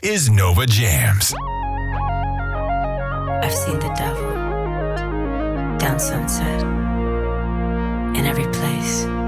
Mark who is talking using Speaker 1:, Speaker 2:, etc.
Speaker 1: is Nova Jams.
Speaker 2: I've seen the devil down Sunset in every place.